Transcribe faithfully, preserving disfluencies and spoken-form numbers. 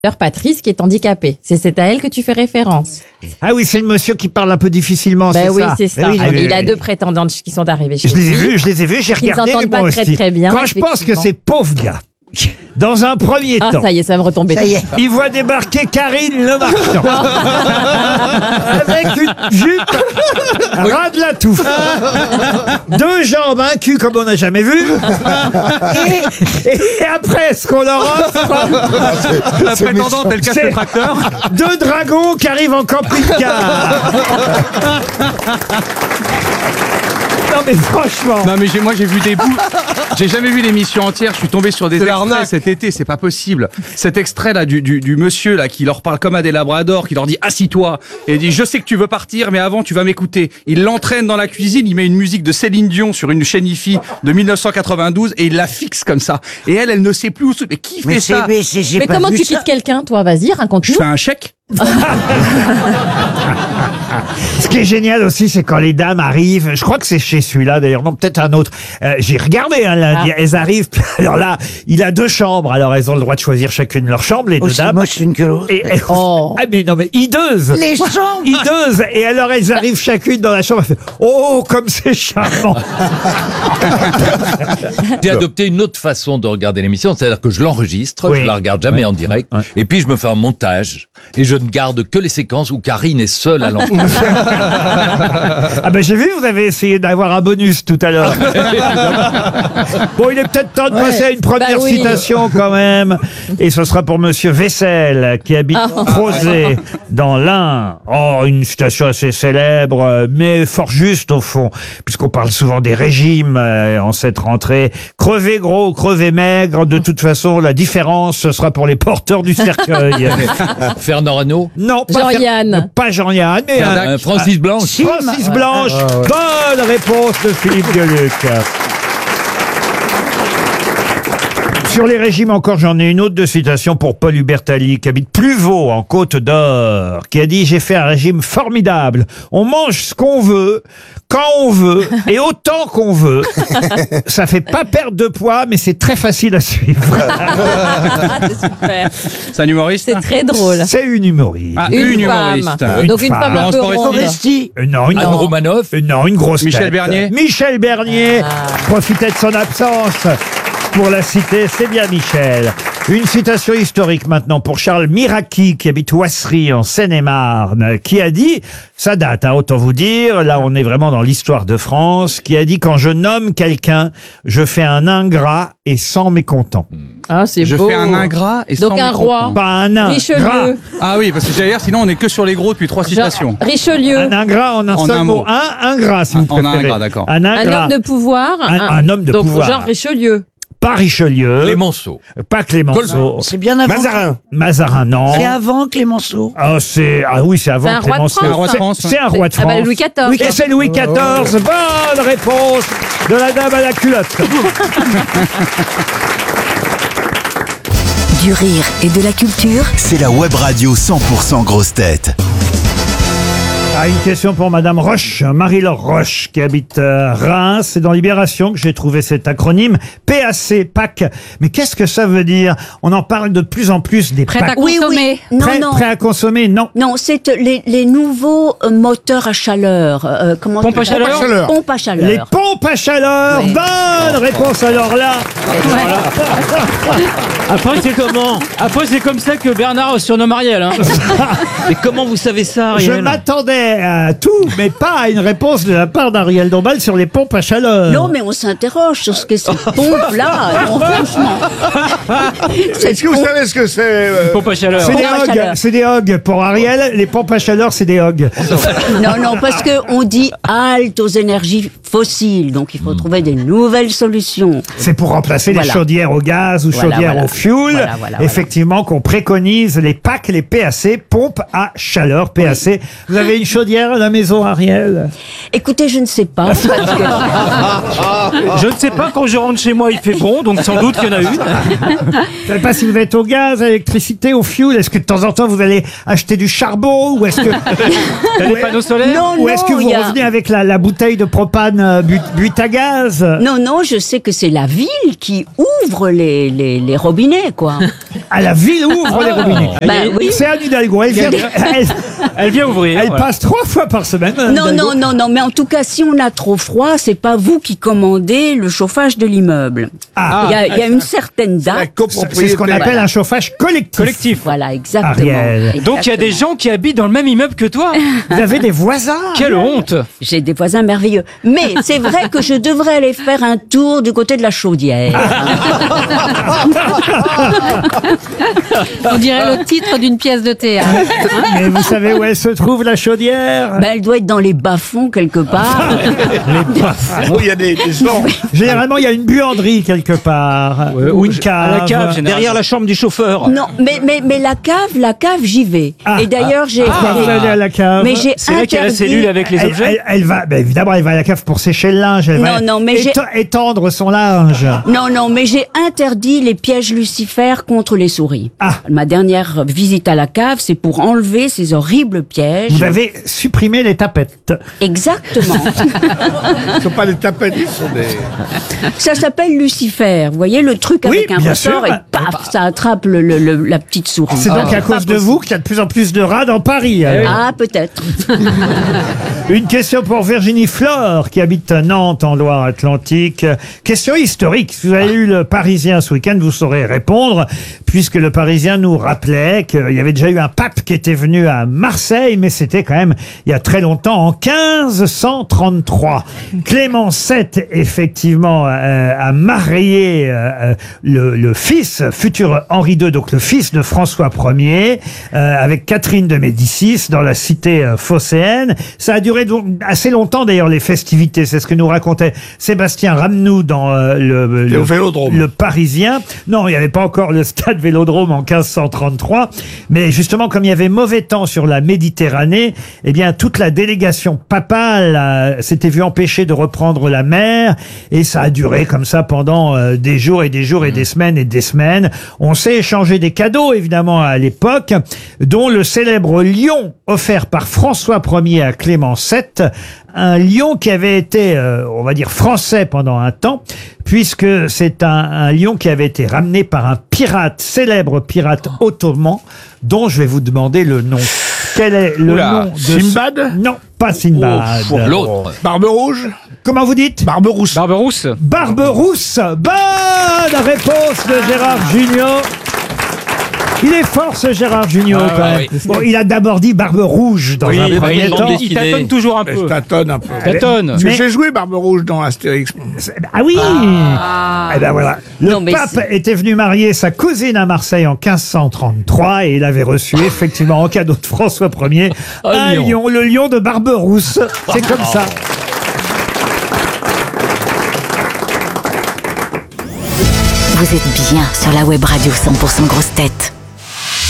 Patrice qui est handicapée. C'est, c'est à elle que tu fais référence. Ah oui, c'est le monsieur qui parle un peu difficilement, Ben c'est oui, ça. c'est ça. Ben oui, Ah, oui, il a oui. deux prétendantes qui sont arrivées chez Je les ai lui. vus, je les ai vus, j'ai Ils regardé s'entendent moi pas très, aussi. très bien, Quand je pense que effectivement. ces pauvres gars, dans un premier Ah, temps, ça y est, ça va me retomber. Ça y est. ils voient débarquer Karine Le Marchand avec une jupe ras de la touffe, deux jambes, un cul comme on n'a jamais vu, et, et après ce qu'on leur offre, La prétendante, elle casse C'est- le tracteur. deux dragons qui arrivent en camping-car. Non mais franchement. Non mais j'ai, moi j'ai vu des bouts. J'ai jamais vu l'émission entière. Je suis tombé sur des C'est extraits l'arnaque. cet été. C'est pas possible. Cet extrait là du, du, du monsieur là qui leur parle comme à des labradors, qui leur dit assis-toi et il dit je sais que tu veux partir mais avant tu vas m'écouter. Il l'entraîne dans la cuisine. Il met une musique de Céline Dion sur une chaîne hi-fi de mille neuf cent quatre-vingt-douze et il la fixe comme ça. Et elle, elle ne sait plus où se. Mais qui fait Mais ça? c'est, mais c'est, j'ai Mais pas comment vu tu ça. quittes quelqu'un, toi? Vas-y, Je raconte-nous. fais un chèque. Ce qui est génial aussi, c'est quand les dames arrivent, je crois que c'est chez celui-là d'ailleurs, non peut-être un autre, euh, j'ai regardé hein, lundi, Ah. elles arrivent, alors là, il a deux chambres, alors elles ont le droit de choisir chacune leur chambre, les deux Aussi dames. moche l'une que l'autre. Et, et- Oh. Ah mais non mais hideuses. Les chambres. Hideuses. Et alors elles arrivent chacune dans la chambre, elles font, oh comme c'est charmant. J'ai adopté une autre façon de regarder l'émission, c'est-à-dire que je l'enregistre, Oui. je la regarde jamais en direct, et puis je me fais un montage, et je ne garde que les séquences où Karine est seule à l'antenne. Ah ben j'ai vu, vous avez essayé d'avoir un bonus tout à l'heure. Bon, il est peut-être temps de passer à une première Bah oui. citation quand même. Et ce sera pour Monsieur Vessel, qui habite Crozet, dans l'Ain. Oh, une citation assez célèbre, euh, mais fort juste au fond, puisqu'on parle souvent des régimes euh, en cette rentrée. Crever gros, crever maigre, de toute façon, la différence, ce sera pour les porteurs du cercueil. Fernand Reynaud, Non, pas Jean-Yann. Fer- Pas Jean-Yann, mais un- euh, Francis Blanche. Francis Blanche. Bonne réponse de Philippe Gueluc. Sur les régimes encore, j'en ai une autre de citation pour Paul Hubertali, qui habite Pluvaux, en Côte d'Or, qui a dit « J'ai fait un régime formidable. On mange ce qu'on veut, quand on veut, et autant qu'on veut. Ça fait pas perdre de poids, mais c'est très facile à suivre. Ah, c'est super. C'est un humoriste. C'est très drôle. » C'est une humoriste. Ah, Une une, femme. humoriste. Une Donc une femme. femme un peu Laurence ronde. Foresti. Euh, non, une, Anne Romanoff, euh, non, une grosse Michel tête. Bernier. Michel Bernier profitait de son absence pour la citer, c'est bien Michel. Une citation historique maintenant pour Charles Miraki, qui habite Ouassery en Seine-et-Marne, qui a dit, ça date, hein, autant vous dire, là on est vraiment dans l'histoire de France, qui a dit « Quand je nomme quelqu'un, je fais un ingrat et sans mécontent. Ah, c'est Je beau. fais un ingrat et Donc sans un mécontent. roi. » Pas un ingrat. Richelieu. Ah oui, parce que j'allais dire, sinon on est que sur les gros depuis trois citations. Genre, Richelieu. Un ingrat en un En seul un mot. mot. Un ingrat, si vous En un préférez. ingrat, d'accord. Un Un ingrat. homme de pouvoir. Un- un homme de Donc, pouvoir. genre Richelieu. Pas Richelieu. Clémenceau. Pas Clémenceau. C'est bien avant. Mazarin. Mazarin, non. C'est avant Clémenceau. Ah, c'est, ah oui, c'est avant C'est un roi de Clémenceau. France. Un roi de France, C'est- C'est un roi de Ah France. bah, Louis quatorze. Et c'est Louis quatorze. Bonne réponse de la dame à la culotte. Du rire et de la culture, C'est la web radio cent pour cent grosse tête. Ah, une question pour Madame Roche, Marie-Laure Roche, qui habite euh, Reims. C'est dans Libération que j'ai trouvé cet acronyme P A C, P A C. Mais qu'est-ce que ça veut dire? On en parle de plus en plus des Prête P A à C. consommer. Non, Prêt, non. prêt à consommer? Non. Non, c'est euh, les, les nouveaux euh, moteurs à chaleur. Euh, comment Pompe à ça s'appelle chaleur Pompe à chaleur. Les pompes à chaleur. Oui. Bonne réponse alors là. Après, c'est comment Après, c'est comme ça que Bernard surnomme Ariel. Hein. Mais comment vous savez ça, Je Ariel m'attendais à tout, mais pas à une réponse de la part d'Ariel Dombal sur les pompes à chaleur. Non, mais on s'interroge sur ce que ces pompes-là. Non, franchement. Est-ce que vous savez ce que c'est euh, Pompe à chaleur. C'est des Pompe à hogs, chaleur. c'est des hogs. Pour Ariel, les pompes à chaleur, c'est des hogs. Non, non, parce que on dit halte aux énergies fossiles. Donc, il faut trouver des nouvelles solutions. C'est pour remplacer les Voilà. chaudières au gaz ou Voilà, chaudières voilà. au fuel. Voilà, voilà, Effectivement, qu'on préconise les P A C, les P A C, pompes à chaleur, P A C. Vous avez une chaudière à la maison, Ariel? Écoutez, je ne sais pas. Parce que... Je ne sais pas, quand je rentre chez moi, il fait bon, donc sans doute qu'il y en a une. Je ne savez pas si vous êtes au gaz, à l'électricité, au fioul. Est-ce que de temps en temps vous allez acheter du charbon ou est-ce que T'as des panneaux solaires? Non, ou est-ce que non, vous il y a- revenez avec la, la bouteille de propane euh, but, but à gaz? Non, non, je sais que c'est la ville qui ouvre les, les, les robinets, quoi. À la ville ouvre les robinets. Ben oui. C'est Anne Hidalgo. Elle, vient, elle, Elle vient ouvrir. elle voilà. passe trois fois par semaine. Anne Non, Hidalgo. non, non, non, mais en tout cas, si on a trop froid, c'est pas vous qui commandez le chauffage de l'immeuble. Ah. Il y a, il y a une certaine La date. C'est ce qu'on appelle Voilà. un chauffage collectif. Collectif. Voilà, exactement. Ariel. Donc il y a des gens qui habitent dans le même immeuble que toi. Vous avez des voisins? Quelle honte. J'ai des voisins merveilleux. Mais c'est vrai que je devrais aller faire un tour du côté de la chaudière. On dirait le titre d'une pièce de théâtre. Mais vous savez où elle se trouve, la chaudière? Ben, elle doit être dans les bas-fonds quelque part. Oh, il y a des, des gens. Généralement, il y a une buanderie quelque part. ou une cave. À la cave, derrière la chambre du chauffeur. Non, mais, mais, mais la cave, la cave, j'y vais. Ah, Et d'ailleurs, j'ai... Pourquoi vous allez à la cave? Mais j'ai C'est là qu'il y a la interdit- cellule avec les elle, objets. elle- elle va, ben évidemment, elle va à la cave pour sécher le linge. Elle va Non, non, mais j'ai- éte- étendre son linge. Non, non, mais j'ai interdit les pièges lucifères contre les souris. Ah. Ma dernière visite à la cave, c'est pour enlever ces horribles pièges. Vous avez supprimé les tapettes. Exactement. Ce ne sont pas des tapettes, ce sont des. Ça s'appelle Lucifer. Vous voyez le truc Oui, avec un bien ressort sûr. et paf, ça attrape le, le- le- la petite souris. C'est donc Ah. à cause de vous qu'il y a de plus en plus de rats dans Paris. alors. Ah, peut-être. Une question pour Virginie Flore, qui habite à Nantes, en Loire-Atlantique. Question historique. Si vous avez lu le Parisien ce week-end, vous saurez répondre, puisque le Parisien nous rappelait qu'il y avait déjà eu un pape qui était venu à Marseille, mais c'était quand même il y a très longtemps, en quinze cent trente-trois. Clément sept, effectivement, euh, a marié euh, le, le fils, futur Henri deux, donc le fils de François Ier, euh, avec Catherine de Médicis, dans la cité euh, phocéenne. Ça a duré donc assez longtemps, d'ailleurs, les festivités. C'est ce que nous racontait Sébastien Ramnou dans euh, le, Et le, au Vélodrome. le Parisien. Non, il n'y avait pas encore le stade Vélodrome en quinze cent trente-trois. Mais justement, comme il y avait mauvais temps sur la Méditerranée, eh bien, toute la délégation papale euh, s'était vue empêchée de reprendre la mer. Et ça a duré comme ça pendant euh, des jours et des jours et des semaines et des semaines. On s'est échangé des cadeaux, évidemment, à l'époque, dont le célèbre lion offert par François Ier à Clément sept, un lion qui avait été, euh, on va dire, français pendant un temps, puisque c'est un, un lion qui avait été ramené par un pirate, célèbre pirate ottoman, dont je vais vous demander le nom. Quel est le Oula, nom de ce- Sinbad? Non, pas Sinbad. Oh, l'autre. Barbe rouge? Comment vous dites? Barbe rousse. Barberousse. Barberousse. Bonne réponse de Gérard Junior. Il est fort, ce Gérard Junior, Ah, quand même. oui. Bon, il a d'abord dit Barbe Rouge dans Oui, un il premier il- temps. il- il tâtonne toujours un Mais peu. je tâtonne un peu. Tâtonne. Parce que Mais- j'ai joué Barbe rouge dans Astérix. Ah oui. Eh ben voilà. Le Non, mais pape c'est- était venu marier sa cousine à Marseille en quinze cent trente-trois et il avait reçu effectivement en cadeau de François Ier un lion. lion, le lion de Barberousse. C'est comme ça. Vous êtes bien sur la web radio cent pour cent grosse tête.